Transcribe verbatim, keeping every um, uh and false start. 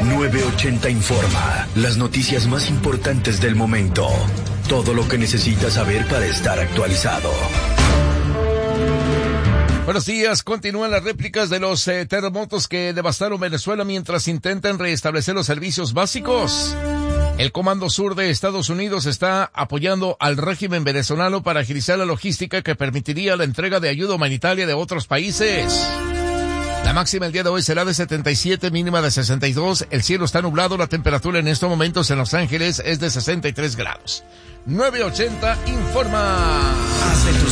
nueve ochenta Informa. Las noticias más importantes del momento. Todo lo que necesitas saber para estar actualizado. Buenos días. Continúan las réplicas de los eh, terremotos que devastaron Venezuela mientras intentan restablecer los servicios básicos. El Comando Sur de Estados Unidos está apoyando al régimen venezolano para agilizar la logística que permitiría la entrega de ayuda humanitaria de otros países. La máxima el día de hoy será de setenta y siete, mínima de sesenta y dos. El cielo está nublado. La temperatura en estos momentos en Los Ángeles es de sesenta y tres grados. nueve ochenta Informa. Haz de tus